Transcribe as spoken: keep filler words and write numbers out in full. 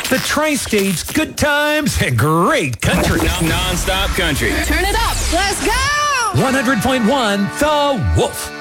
The Tri-States, good times and great country. Non-stop country. Turn it up. Let's go. one hundred point one The Wolf.